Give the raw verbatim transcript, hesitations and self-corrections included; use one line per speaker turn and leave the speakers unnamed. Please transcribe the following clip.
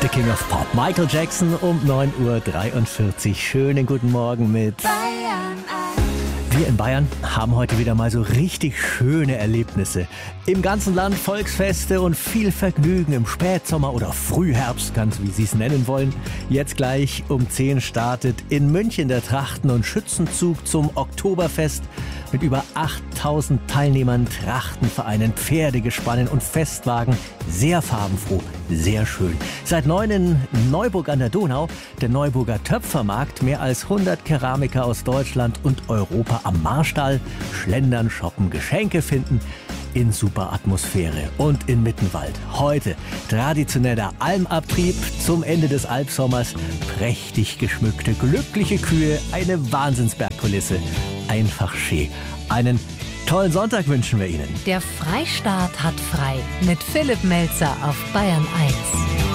The King of Pop, Michael Jackson um neun Uhr dreiundvierzig. Schönen guten Morgen mit
Bayern eins.
Wir in Bayern haben heute wieder mal so richtig schöne Erlebnisse. Im ganzen Land Volksfeste und viel Vergnügen im Spätsommer oder Frühherbst, ganz wie Sie es nennen wollen. Jetzt gleich um zehn startet in München der Trachten- und Schützenzug zum Oktoberfest mit über achttausend Teilnehmern, Trachtenvereinen, Pferdegespannen und Festwagen. Sehr farbenfroh, sehr schön. Seit neun in Neuburg an der Donau, der Neuburger Töpfermarkt, mehr als hundert Keramiker aus Deutschland und Europa am Marstall. Schlendern, shoppen, Geschenke finden in super Atmosphäre. Und in Mittenwald heute traditioneller Almabtrieb zum Ende des Alpsommers. Prächtig geschmückte, glückliche Kühe, eine Wahnsinnsbergkulisse. Einfach schön. Einen tollen Sonntag wünschen wir Ihnen.
Der Freistaat hat frei mit Philipp Melzer auf Bayern eins.